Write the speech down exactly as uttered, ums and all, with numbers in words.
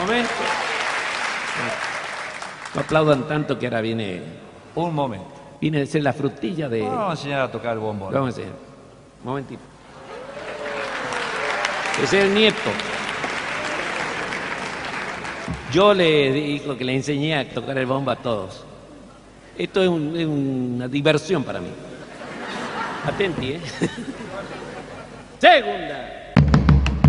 momento. No aplaudan tanto que ahora viene... Un momento. Viene a ser la frutilla de... Vamos a enseñar a tocar el bombón. Vamos a enseñar. Un momentito. Ese es el nieto. Yo le digo que le enseñé a tocar el bombo a todos. Esto es, un, es una diversión para mí. Atenti, ¿eh? Segunda.